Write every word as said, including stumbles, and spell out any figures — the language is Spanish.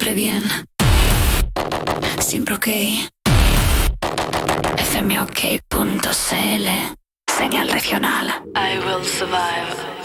siempre bien. Siempre ok. f m o k punto c l. Señal regional. I will survive.